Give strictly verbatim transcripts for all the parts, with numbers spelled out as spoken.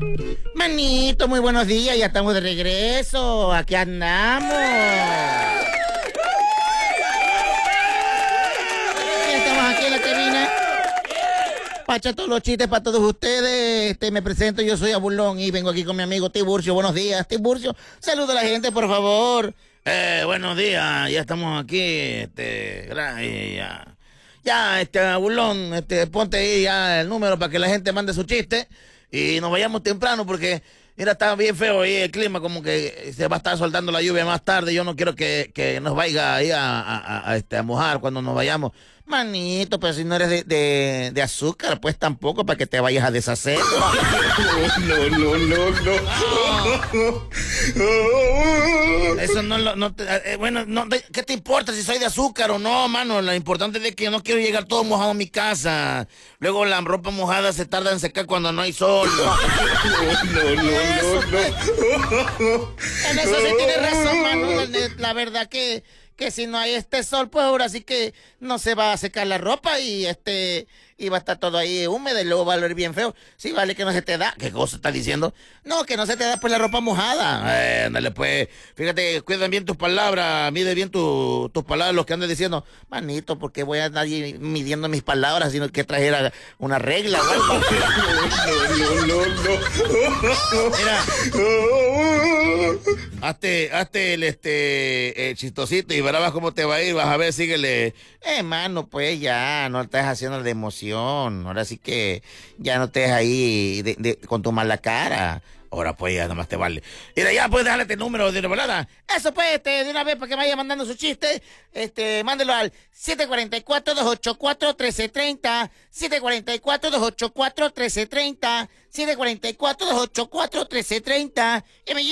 Manito, muy buenos días, ya estamos de regreso, aquí andamos. Ya estamos aquí en la cabina. Pacha todos los chistes para todos ustedes. Este, me presento, yo soy Abulón y vengo aquí con mi amigo Tiburcio. Buenos días, Tiburcio. Saluda a la gente, por favor. Eh, buenos días, ya estamos aquí, este, ya, ya, este, Abulón, este, ponte ahí ya el número para que la gente mande su chiste y nos vayamos temprano porque, mira, está bien feo ahí el clima, como que se va a estar soltando la lluvia más tarde. Yo no quiero que, que nos vaya ahí a, a, a, a, este, a mojar cuando nos vayamos. Manito, pero si no eres de, de, de azúcar, pues tampoco para que te vayas a deshacer. No, no, no, no, no. Eso no lo, no te, eh, bueno, no, ¿qué te importa si soy de azúcar o no, mano? Lo importante es que yo no quiero llegar todo mojado a mi casa. Luego la ropa mojada se tarda en secar cuando no hay sol. No, no, no, no, no. En eso sí tienes razón, mano. La verdad que... que si no hay este sol, pues ahora sí que no se va a secar la ropa y este y va a estar todo ahí húmedo y luego va a oler bien feo. Sí, vale que no se te da. ¿Qué cosa estás diciendo? No, que no se te da pues la ropa mojada. Eh, ándale pues. Fíjate, cuida bien tus palabras, mide bien tu, tus palabras, los que andas diciendo. Manito, porque voy a andar midiendo mis palabras, sino que trajera una regla o algo. No, no, no, no. Mira. Hazte, hazte el este el chistosito y verás cómo te va a ir, vas a ver, síguele. Eh, mano, pues ya, no estás haciendo de emoción. Ahora sí que ya no estés ahí de, de, con tu mala cara. Ahora pues ya nomás te vale. Mira, ya puedes dejarle este número de volada. Eso pues, este, de una vez para que vaya mandando su chiste, este, mándelo al siete cuatro cuatro, dos ocho cuatro, uno tres tres cero, siete cuatro cuatro, dos ocho cuatro, uno tres tres cero, siete cuatro cuatro, dos ocho cuatro, uno tres tres cero, y me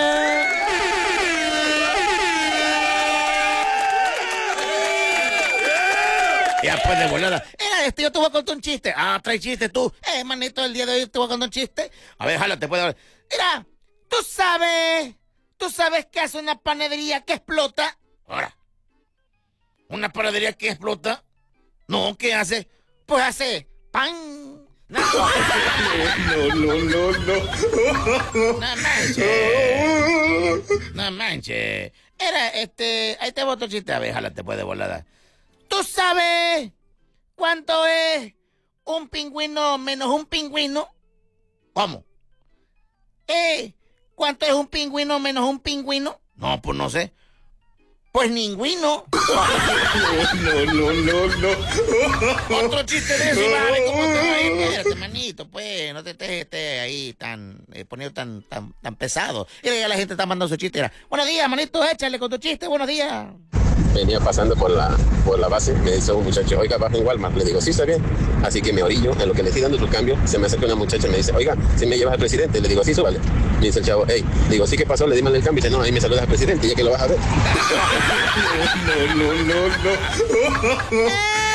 Ya pues de volada. Era este, yo te voy a contar un chiste. Ah, trae chiste tú. Eh, manito, el día de hoy te voy a contar un chiste. A ver, jala, te puede dar. Mira, tú sabes, tú sabes qué hace una panadería que explota. Ahora, ¿una panadería que explota? No, ¿qué hace? Pues hace pan. No, no, no, no, no. No manches. No manches. Era, este, ahí te voy a otro chiste. A ver, jala, te puede volada. ¿Tú sabes cuánto es un pingüino menos un pingüino? ¿Cómo? Eh, ¿cuánto es un pingüino menos un pingüino? No, pues no sé. Pues ningüino. No, no, no, no. Otro chiste de eso, vale, ¿cómo te va a ir? Espérate, manito, pues, no te estés este, ahí tan, eh, poniendo tan, tan, tan pesado. Mira, ya la gente está mandando su chiste. Era, buenos días, manito, échale con tu chiste, buenos días. Venía pasando por la, por la base, me dice un muchacho, oiga, baja en Walmart. Le digo, sí, está bien. Así que me orillo, en lo que le estoy dando su cambio, se me acerca una muchacha y me dice, oiga, si me llevas al presidente. Le digo, sí, súbale. Me dice el chavo, hey, digo, sí, ¿qué pasó? Le dimos el cambio. Y dice, no, ahí me saludas al presidente, ya que lo vas a ver. No, no, no, no.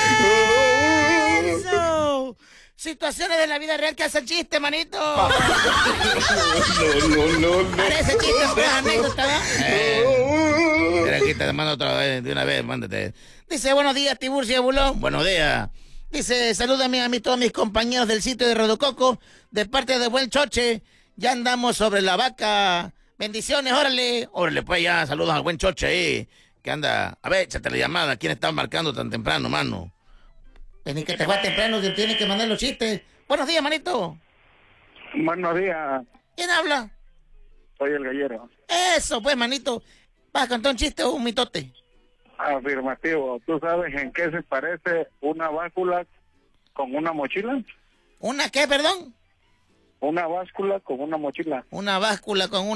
¡Eso! Situaciones de la vida real que hacen chiste, manito. No, no, no, no. Parece chiste, pues, anécdota, ¿verdad? Eh, mira, aquí te mando otra vez, de una vez, mándate. Dice, buenos días, Tiburcio y Abulón. Buenos días. Dice, salúdame a mí, todos mis compañeros del sitio de Rodococo, de parte de Buen Choche. Ya andamos sobre la vaca. Bendiciones, órale. Órale, pues ya, saludos al buen Choche ahí, que anda. A ver, échate la llamada. ¿Quién está marcando tan temprano, mano? Vení que te va temprano, que tienes que mandar los chistes. Buenos días, manito. Buenos días, ¿Quién habla? soy el gallero. Eso, pues, manito. ¿Vas a contar un chiste o un mitote? Afirmativo. ¿Tú sabes en qué se parece una báscula con una mochila? ¿Una qué, perdón? Una báscula con una mochila. Una báscula con una...